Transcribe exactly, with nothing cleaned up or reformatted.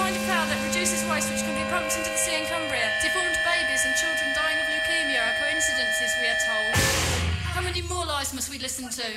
kind of cloud that produces waste which can be pumped into the sea in Cumbria. Deformed babies and children dying of leukemia are coincidences, we are told. How many more lies must we listen to?